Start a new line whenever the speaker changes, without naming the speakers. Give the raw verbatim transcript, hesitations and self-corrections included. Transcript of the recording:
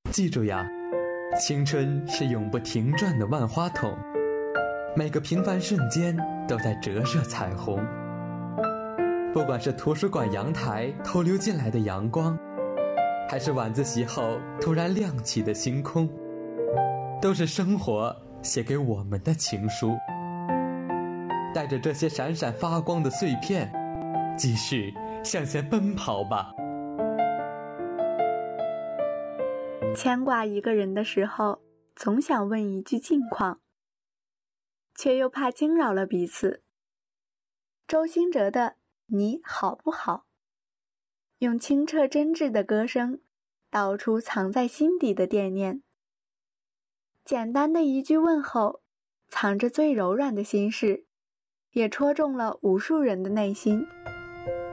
记住呀，青春是永不停转的万花筒，每个平凡瞬间都在折射彩虹。不管是图书馆阳台偷溜进来的阳光，还是晚自习后突然亮起的星空，都是生活写给我们的情书。带着这些闪闪发光的碎片，继续向前奔跑吧。
牵挂一个人的时候，总想问一句近况，却又怕惊扰了彼此。周兴哲的你好不好，用清澈真挚的歌声道出藏在心底的惦念。简单的一句问候，藏着最柔软的心事，也戳中了无数人的内心。